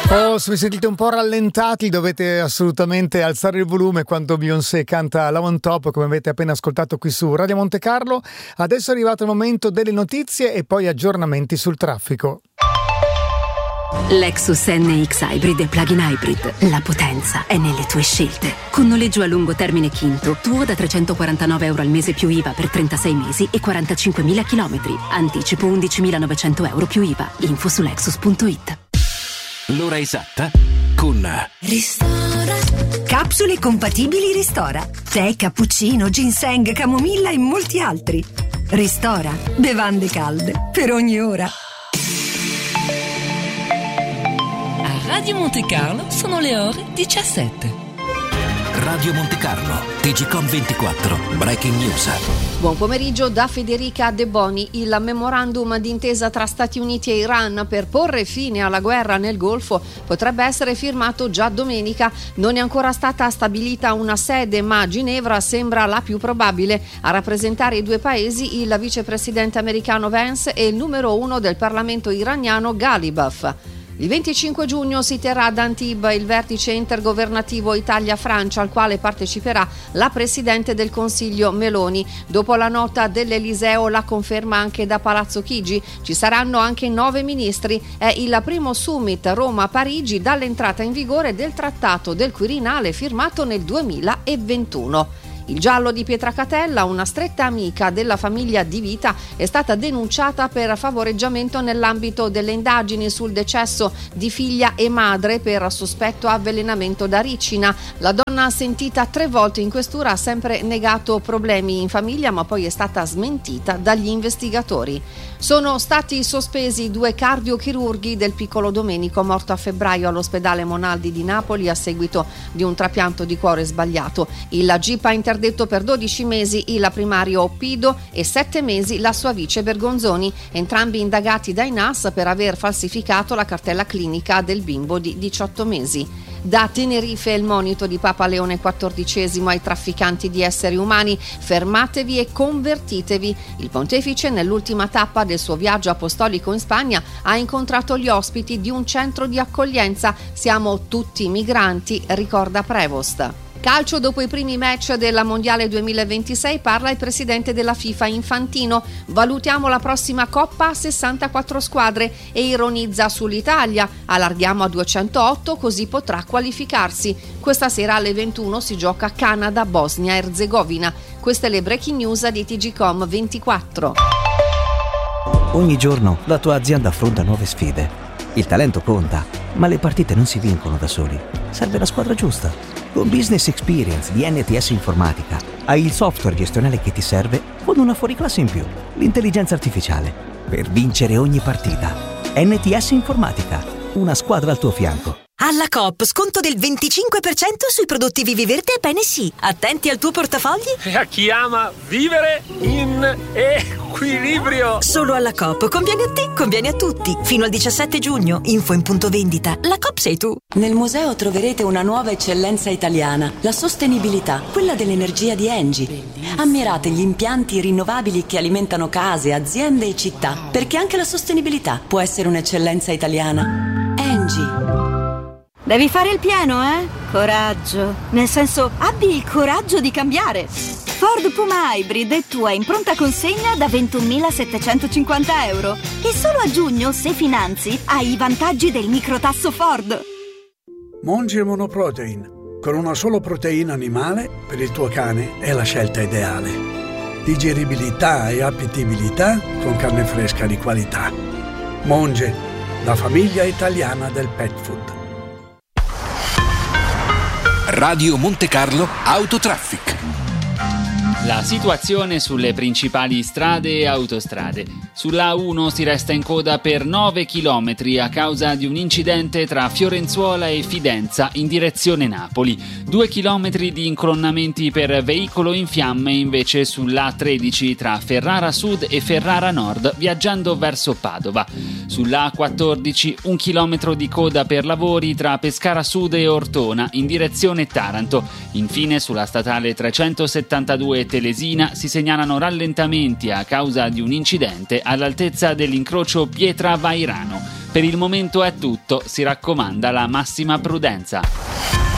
Oh, se vi sentite un po' rallentati dovete assolutamente alzare il volume quando Beyoncé canta la On Top, come avete appena ascoltato qui su Radio Monte Carlo. Adesso è arrivato il momento delle notizie e poi aggiornamenti sul traffico. Lexus NX Hybrid e Plug-in Hybrid. La potenza è nelle tue scelte. Con noleggio a lungo termine Quinto, tuo da €349 al mese più IVA per 36 mesi e 45.000 chilometri. Anticipo 11.900 euro più IVA. Info su Lexus.it. L'ora esatta con Ristora. Capsule compatibili Ristora. Tè, cappuccino, ginseng, camomilla e molti altri. Ristora. Bevande calde per ogni ora. A Radio Monte Carlo sono le ore 17. Radio Monte Carlo, TGCOM 24, Breaking News. Buon pomeriggio da Federica De Boni. Il memorandum d'intesa tra Stati Uniti e Iran per porre fine alla guerra nel Golfo potrebbe essere firmato già domenica. Non è ancora stata stabilita una sede, ma Ginevra sembra la più probabile. A rappresentare i due paesi il vicepresidente americano Vance e il numero 1 del Parlamento iraniano Ghalibaf. Il 25 giugno si terrà ad Antibes il vertice intergovernativo Italia-Francia, al quale parteciperà la Presidente del Consiglio Meloni. Dopo la nota dell'Eliseo, la conferma anche da Palazzo Chigi. Ci saranno anche 9 ministri. È il primo summit Roma-Parigi dall'entrata in vigore del Trattato del Quirinale firmato nel 2021. Il giallo di Pietracatella, una stretta amica della famiglia Di Vita, è stata denunciata per favoreggiamento nell'ambito delle indagini sul decesso di figlia e madre per sospetto avvelenamento da ricina. La donna, sentita 3 volte in questura, ha sempre negato problemi in famiglia, ma poi è stata smentita dagli investigatori. Sono stati sospesi 2 cardiochirurghi del piccolo Domenico, morto a febbraio all'ospedale Monaldi di Napoli a seguito di un trapianto di cuore sbagliato. Il GIP ha interdetto per 12 mesi il primario Pido e 7 mesi la sua vice Bergonzoni, entrambi indagati dai NAS per aver falsificato la cartella clinica del bimbo di 18 mesi. Da Tenerife il monito di Papa Leone XIV ai trafficanti di esseri umani: fermatevi e convertitevi. Il pontefice, nell'ultima tappa del suo viaggio apostolico in Spagna, ha incontrato gli ospiti di un centro di accoglienza. Siamo tutti migranti, ricorda Prevost. Calcio, dopo i primi match della Mondiale 2026 parla il presidente della FIFA Infantino. Valutiamo la prossima Coppa a 64 squadre e ironizza sull'Italia. Allarghiamo a 208 così potrà qualificarsi. Questa sera alle 21 si gioca Canada-Bosnia-Erzegovina. Queste le breaking news di TGCOM 24. Ogni giorno la tua azienda affronta nuove sfide. Il talento conta, ma le partite non si vincono da soli. Serve la squadra giusta. Con Business Experience di NTS Informatica hai il software gestionale che ti serve con una fuoriclasse in più, l'intelligenza artificiale, per vincere ogni partita. NTS Informatica, una squadra al tuo fianco. Alla Coop, sconto del 25% sui prodotti Viviverde e PNC. Attenti al tuo portafogli. E a chi ama vivere in equilibrio. Solo alla Coop. Conviene a te, conviene a tutti. Fino al 17 giugno. Info in punto vendita. La Coop sei tu. Nel museo troverete una nuova eccellenza italiana, la sostenibilità, quella dell'energia di Engie. Ammirate gli impianti rinnovabili che alimentano case, aziende e città, perché anche la sostenibilità può essere un'eccellenza italiana. Engie. Devi fare il pieno, Coraggio. Nel senso, abbi il coraggio di cambiare. Ford Puma Hybrid è tua in pronta consegna da €21.750. E solo a giugno, se finanzi, hai i vantaggi del microtasso Ford. Monge Monoprotein. Con una solo proteina animale, per il tuo cane è la scelta ideale. Digeribilità e appetibilità con carne fresca di qualità. Monge, la famiglia italiana del pet food. Radio Monte Carlo Autotraffic. La situazione sulle principali strade e autostrade. Sulla A1 si resta in coda per 9 chilometri a causa di un incidente tra Fiorenzuola e Fidenza in direzione Napoli. 2 chilometri di incolonnamenti per veicolo in fiamme invece sulla A13 tra Ferrara Sud e Ferrara Nord viaggiando verso Padova. Sulla A14 1 chilometro di coda per lavori tra Pescara Sud e Ortona in direzione Taranto. Infine sulla statale 372 Telesina si segnalano rallentamenti a causa di un incidente all'altezza dell'incrocio Pietra-Vairano. Per il momento è tutto, si raccomanda la massima prudenza.